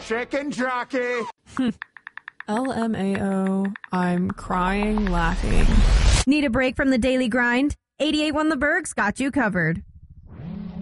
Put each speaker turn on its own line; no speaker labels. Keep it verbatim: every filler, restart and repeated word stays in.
Chicken jockey.
L M A O, I'm crying laughing.
Need a break from the daily grind? eighty-eight one The Berg's got you covered.